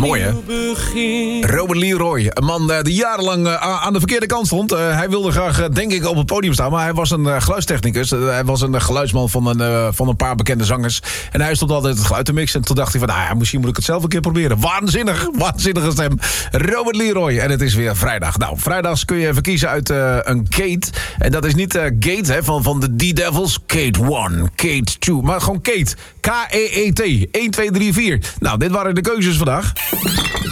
Mooi, hè? Robert Leroy, een man die jarenlang aan de verkeerde kant stond. Hij wilde graag, denk ik, op het podium staan, maar hij was een geluidstechnicus. Hij was een geluidsman van een paar bekende zangers. En hij stond altijd het geluid te mixen. En toen dacht hij van, nou ja, misschien moet ik het zelf een keer proberen. Waanzinnige stem. Robert Leroy. En het is weer vrijdag. Nou, vrijdags kun je even kiezen uit een Kate. En dat is niet Gate, hè, van de D-Devils. Kate 1, Kate 2. Maar gewoon Kate. K-E-E-T. 1, 2, 3, 4. Nou, dit waren de keuzes vandaag.